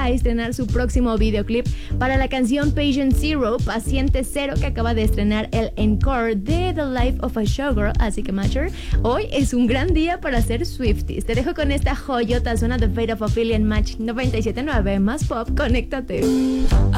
a estrenar su próximo videoclip para la canción Patient Zero, Paciente Cero, que acaba de estrenar el encore de The Life of a Showgirl. Así que, Matcher, hoy es un gran día para ser Swifties. Te dejo con esta joyota, zona de Fate of Ophelia en Match 97.9, más pop, conéctate.